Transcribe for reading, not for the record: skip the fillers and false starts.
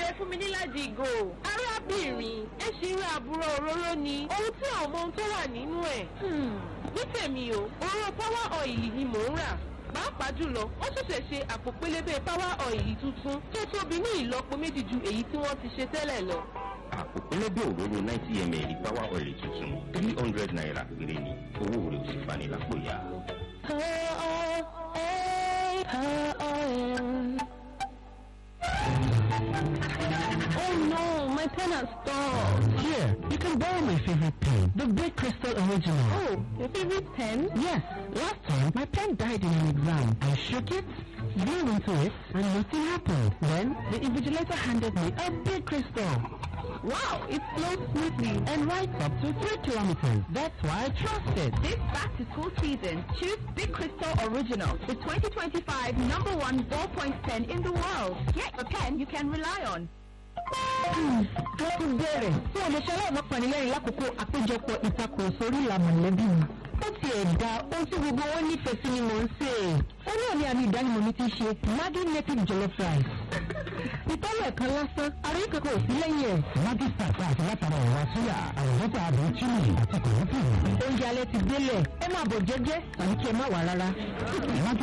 ẹ fún mi níláàjì ìgò. Arábìnrin, ẹ ṣì ń ra àbúrò òróró ni. Ohun tí àwọn ọmọ ohun tó wà nínú ẹ̀. Ní tèmi o, òróró power oil ni mò ń rà. Pàápàá jùlọ, wọ́n ṣẹ̀ṣẹ̀ ṣe àpò pélébé power oil tuntun tó tóbi ní ìlọ́po méjì ju èyí tí wọ́n ti ṣe tẹ́lẹ̀ lọ. Àpò pélébé òróró 90 ml power oil tuntun 300 naira péré ni. Owó rẹ̀ ò sì fani lápò ya. Oh no, my pen has stopped. Here, you can borrow my favorite pen, the Big Crystal Original. Oh, your favorite pen? Yes, last time my pen died in an exam. I shook it, blew into it, and nothing happened. Then the invigilator handed me a Big Crystal. Wow, it flows smoothly and writes up to 3 kilometers. That's why I trust it. This back-to-school season, choose Big Crystal Original, the 2025 #1 ballpoint pen in the world. Get a pen you can rely on. Wọ́n ti bẹ̀rẹ̀ fún ọmọṣẹ́lẹ̀ ọmọkùnrin lákòókò àpéjọpọ̀ ìtakùrọ̀sọ orí ìlà mọ̀lẹ́bí mi. Ó ti ẹ̀dá ohun tí gbogbo wọn nífẹ̀ẹ́ sí ni mò ń sè é. Ó náà ní àmì ìdánimọ̀ mi ti ṣe Maggi native jollof rice. Ìtọ́lẹ̀ ẹ̀kan lásán, àrí kankan ò sí lẹ́yìn ẹ̀. Maggi starch àti látara ọ̀rọ̀ àṣúyà, àrùbọ́tà àbí chili àti kòrókì. Oúnjẹ alẹ́ ti délẹ̀, ẹ máa bọ̀ jẹ́jẹ́ tàbí kí ẹ má wà rárá.